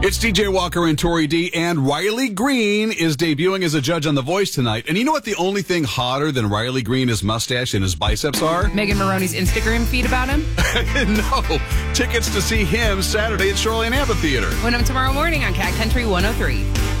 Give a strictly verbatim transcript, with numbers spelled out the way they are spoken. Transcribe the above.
It's D J Walker and Tori D, and Riley Green is debuting as a judge on The Voice tonight. And you know what the only thing hotter than Riley Green, his mustache and his biceps are? Megan Maroney's Instagram feed about him? No. Tickets to see him Saturday at Shoreline Amphitheater. Win them tomorrow morning on Cat Country one oh three.